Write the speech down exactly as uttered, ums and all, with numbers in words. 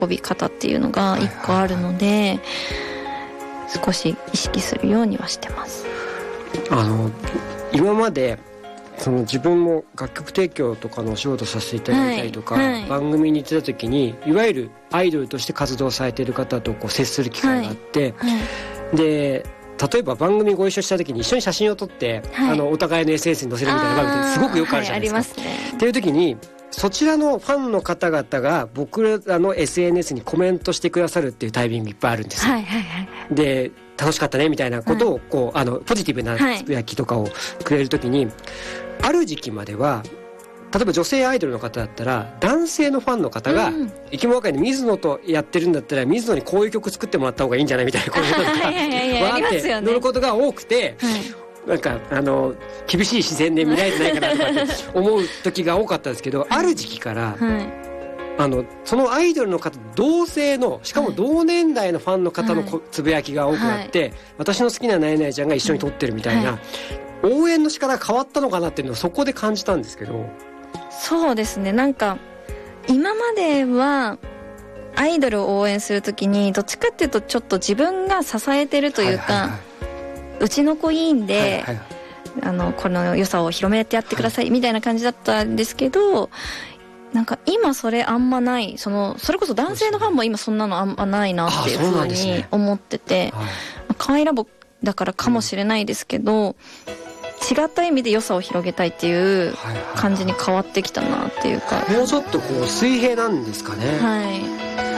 び方っていうのが一個あるので、はいはいはい、少し意識するようにはしてます。 あの今までその自分も楽曲提供とかのお仕事させていただいたりとか、はいはい、番組に出た時にいわゆるアイドルとして活動されている方とこう接する機会があって、はいはい、で例えば番組ご一緒した時に一緒に写真を撮って、はい、あのお互いの エスエヌエス に載せるみたいな番組ってすごくよくあるじゃないですか、はい、ありますね。っていう時にそちらのファンの方々が僕らの エスエヌエス にコメントしてくださるっていうタイミングいっぱいあるんですよ、はいはいはい、で楽しかったねみたいなことをこう、はい、あのポジティブなつぶやきとかをくれる時に、はい、ある時期までは例えば女性アイドルの方だったら男性のファンの方が、うん、生き物界で水野とやってるんだったら水野にこういう曲作ってもらった方がいいんじゃないみたいなこういうこととかわーって乗ることが多くて、はい、なんかあの厳しい視線で見られてないかなとかって思う時が多かったんですけど、はい、ある時期から、はい、あのそのアイドルの方同性のしかも同年代のファンの方のこつぶやきが多くなって、はい、私の好きなナイナイちゃんが一緒に撮ってるみたいな、はい、応援の仕方が変わったのかなっていうのをそこで感じたんですけど。 そうですね、なんか今まではアイドルを応援するときにどっちかっていうとちょっと自分が支えてるというか、はいはいはい、うちの子いいんで、はいはいはい、あのこの良さを広めてやってくださいみたいな感じだったんですけど、なんか今それあんまない、そのそれこそ男性のファンも今そんなのあんまないなっていうふうに思ってて、可愛いラボだからかもしれないですけど、うん違った意味で良さを広げたいっていう感じに変わってきたなっていうか、 もうちょっとこう水平なんですかね。 はい